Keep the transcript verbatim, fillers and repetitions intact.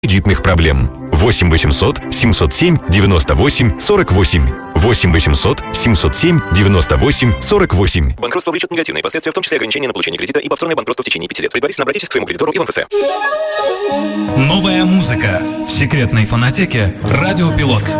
кредитных проблем. восемь восемьсот семьсот семь девяносто восемь сорок восемь. восемь восемьсот семьсот семь девяносто восемь сорок восемь. Банкротство влечет негативные последствия, в том числе ограничение на получение кредита и повторное банкротство в течение пяти лет. Предварительно обратитесь к своему кредитору и в МФЦ. Новая музыка в секретной фонотеке «Радио Пилот».